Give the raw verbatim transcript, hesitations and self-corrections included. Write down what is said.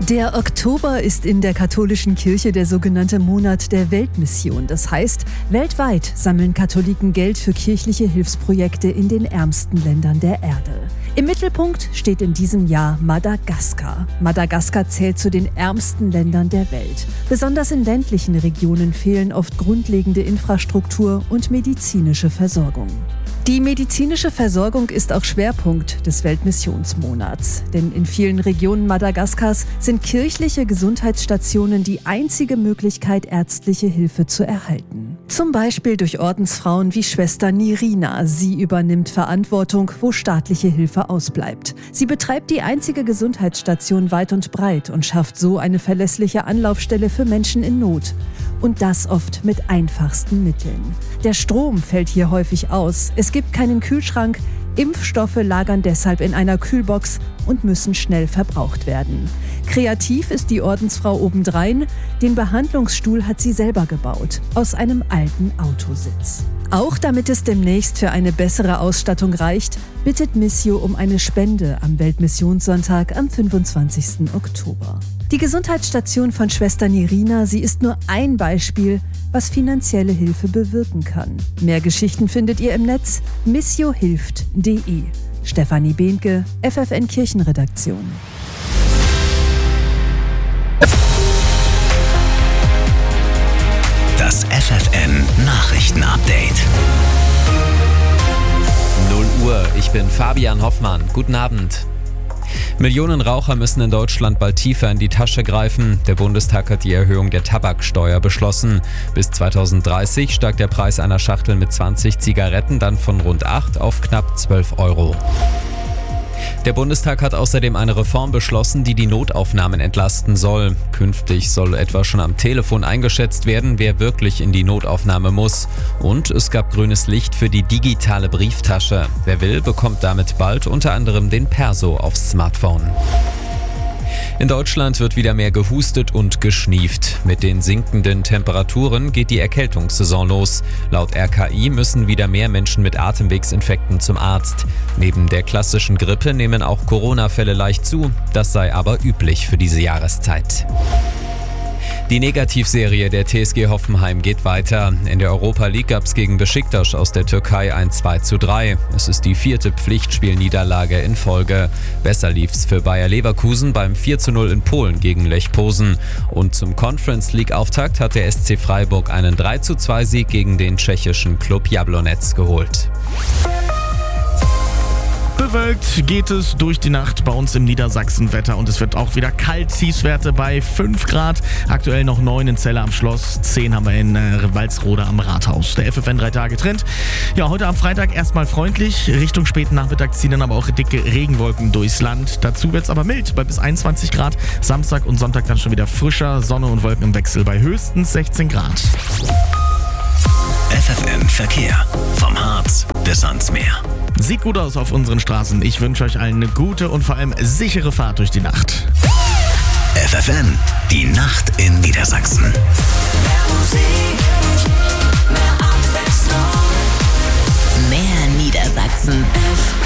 Der Oktober ist in der katholischen Kirche der sogenannte Monat der Weltmission. Das heißt, weltweit sammeln Katholiken Geld für kirchliche Hilfsprojekte in den ärmsten Ländern der Erde. Im Mittelpunkt steht in diesem Jahr Madagaskar. Madagaskar zählt zu den ärmsten Ländern der Welt. Besonders in ländlichen Regionen fehlen oft grundlegende Infrastruktur und medizinische Versorgung. Die medizinische Versorgung ist auch Schwerpunkt des Weltmissionsmonats. Denn in vielen Regionen Madagaskars sind kirchliche Gesundheitsstationen die einzige Möglichkeit, ärztliche Hilfe zu erhalten. Zum Beispiel durch Ordensfrauen wie Schwester Nirina. Sie übernimmt Verantwortung, wo staatliche Hilfe ausbleibt. Sie betreibt die einzige Gesundheitsstation weit und breit und schafft so eine verlässliche Anlaufstelle für Menschen in Not. Und das oft mit einfachsten Mitteln. Der Strom fällt hier häufig aus. Es gibt keinen Kühlschrank. Impfstoffe lagern deshalb in einer Kühlbox und müssen schnell verbraucht werden. Kreativ ist die Ordensfrau obendrein. Den Behandlungsstuhl hat sie selber gebaut, aus einem alten Autositz. Auch damit es demnächst für eine bessere Ausstattung reicht, bittet Missio um eine Spende am Weltmissionssonntag am fünfundzwanzigsten Oktober. Die Gesundheitsstation von Schwester Nirina, sie ist nur ein Beispiel, was finanzielle Hilfe bewirken kann. Mehr Geschichten findet ihr im Netz missiohilft punkt de. Stefanie Behnke, F F N Kirchenredaktion. Das F F N Nachrichtenupdate. null Uhr, ich bin Fabian Hoffmann. Guten Abend. Millionen Raucher müssen in Deutschland bald tiefer in die Tasche greifen. Der Bundestag hat die Erhöhung der Tabaksteuer beschlossen. Bis zweitausenddreißig steigt der Preis einer Schachtel mit zwanzig Zigaretten dann von rund acht auf knapp zwölf Euro. Der Bundestag hat außerdem eine Reform beschlossen, die die Notaufnahmen entlasten soll. Künftig soll etwa schon am Telefon eingeschätzt werden, wer wirklich in die Notaufnahme muss. Und es gab grünes Licht für die digitale Brieftasche. Wer will, bekommt damit bald unter anderem den Perso aufs Smartphone. In Deutschland wird wieder mehr gehustet und geschnieft. Mit den sinkenden Temperaturen geht die Erkältungssaison los. Laut R K I müssen wieder mehr Menschen mit Atemwegsinfekten zum Arzt. Neben der klassischen Grippe nehmen auch Corona-Fälle leicht zu. Das sei aber üblich für diese Jahreszeit. Die Negativserie der T S G Hoffenheim geht weiter. In der Europa League gab es gegen Beşiktaş aus der Türkei ein zwei zu drei. Es ist die vierte Pflichtspielniederlage in Folge. Besser lief's für Bayer Leverkusen beim vier zu null in Polen gegen Lech Posen. Und zum Conference League Auftakt hat der S C Freiburg einen drei zu zwei Sieg gegen den tschechischen Klub Jablonec geholt. Bewölkt geht es durch die Nacht bei uns im Niedersachsen-Wetter und es wird auch wieder kalt. Tiefstwerte bei fünf Grad, aktuell noch neun in Celle am Schloss, zehn haben wir in äh, Walsrode am Rathaus. Der F F N drei Tage Trend. Ja, heute am Freitag erstmal freundlich, Richtung späten Nachmittag ziehen dann aber auch dicke Regenwolken durchs Land. Dazu wird es aber mild bei bis einundzwanzig Grad. Samstag und Sonntag dann schon wieder frischer, Sonne und Wolken im Wechsel bei höchstens sechzehn Grad. F F N Verkehr. Vom Harz bis ans Meer. Sieht gut aus auf unseren Straßen. Ich wünsche euch allen eine gute und vor allem sichere Fahrt durch die Nacht. F F N, die Nacht in Niedersachsen. Mehr Musik, mehr Abwechslung. Mehr Niedersachsen. F